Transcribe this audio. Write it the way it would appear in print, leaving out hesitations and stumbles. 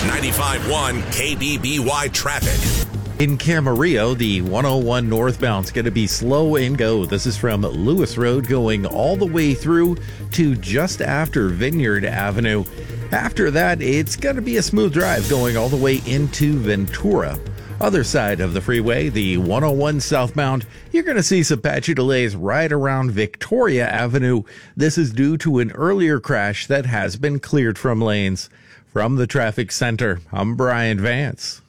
95.1 KBBY traffic. In Camarillo, the 101 northbound is going to be slow and go. This is from Lewis Road going all the way through to just after Vineyard Avenue. After that, it's going to be a smooth drive going all the way into Ventura. Other side of the freeway, the 101 southbound, you're going to see some patchy delays right around Victoria Avenue. This is due to an earlier crash that has been cleared from lanes. From the traffic center, I'm Brian Vance.